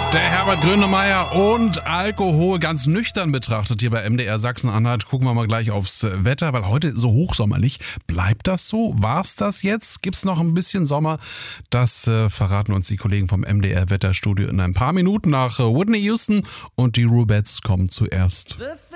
Der Herbert Grönemeyer und Alkohol ganz nüchtern betrachtet hier bei MDR Sachsen-Anhalt. Gucken wir mal gleich aufs Wetter, weil heute so hochsommerlich. Bleibt das so? War's das jetzt? Gibt's noch ein bisschen Sommer? Das verraten uns die Kollegen vom MDR Wetterstudio in ein paar Minuten nach Whitney Houston und die Rubettes kommen zuerst. The